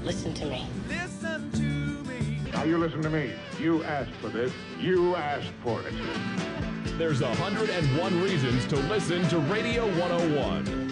Listen to me. Listen to me. Now you listen to me. You asked for this. You asked for it. There's 101 reasons to listen to Radio 101.